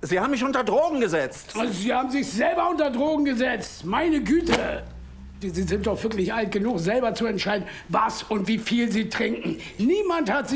Sie haben mich unter Drogen gesetzt. Also Sie haben sich selber unter Drogen gesetzt. Meine Güte. Sie sind doch wirklich alt genug, selber zu entscheiden, was und wie viel Sie trinken. Niemand hat Sie